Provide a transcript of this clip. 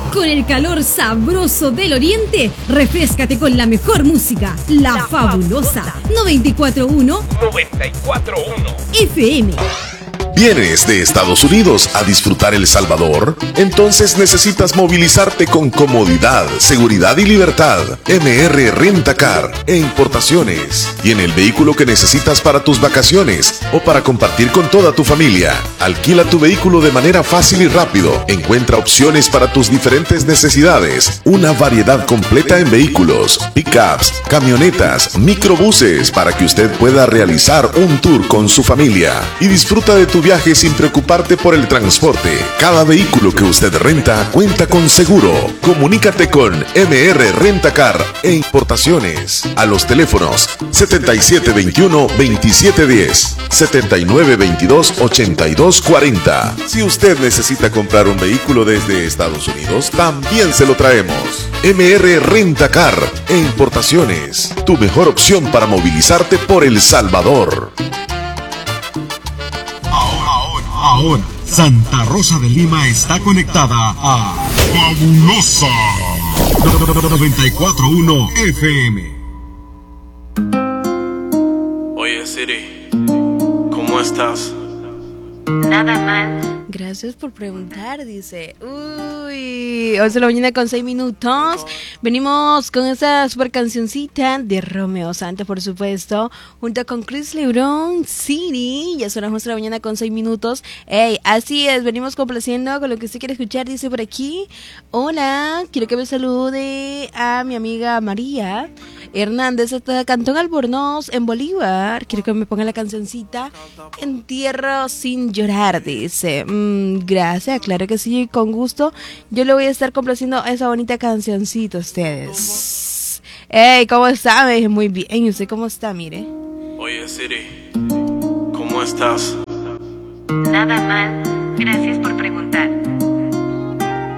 Con el calor sabroso del oriente, refréscate con la mejor música. La Fabulosa 94.1 FM. ¿Vienes de Estados Unidos a disfrutar El Salvador? Entonces necesitas movilizarte con comodidad, seguridad y libertad. MR Rentacar e Importaciones. Tiene el vehículo que necesitas para tus vacaciones o para compartir con toda tu familia. Alquila tu vehículo de manera fácil y rápido. Encuentra opciones para tus diferentes necesidades. Una variedad completa en vehículos, pickups, camionetas, microbuses para que usted pueda realizar un tour con su familia y disfruta de tu viaje sin preocuparte por el transporte. Cada vehículo que usted renta cuenta con seguro. Comunícate con MR Rentacar e Importaciones a los teléfonos 7721-2710, 7922-8240. Si usted necesita comprar un vehículo desde Estados Unidos, también se lo traemos. MR Rentacar e Importaciones, tu mejor opción para movilizarte por El Salvador. Ahora, Santa Rosa de Lima está conectada a Fabulosa 94.1 FM. Oye Siri, ¿cómo estás? Nada mal. Gracias por preguntar, dice. Uy, 11 de la mañana con 6 minutos. Venimos con esa super cancioncita de Romeo Santos, por supuesto, junto con Chris Lebrón, Siri. Ya son las 11 de la mañana con 6 minutos. Ey, así es, venimos complaciendo con lo que usted quiere escuchar, dice por aquí. Hola, quiero que me salude a mi amiga María Hernández, hasta Cantón Albornoz, en Bolívar. Quiero que me ponga la cancioncita Entierro sin llorar, dice. Gracias, claro que sí, con gusto. Yo le voy a estar complaciendo esa bonita cancioncita a ustedes. Hey, ¿cómo está? Me dije muy bien. ¿Y usted cómo está? Mire. Oye Siri, ¿cómo estás? Nada mal. Gracias por preguntar.